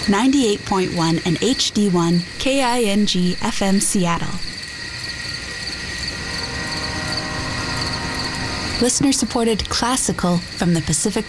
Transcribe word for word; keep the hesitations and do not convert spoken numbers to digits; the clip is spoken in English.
ninety-eight point one and H D one K I N G F M Seattle. Listener-supported classical from the Pacific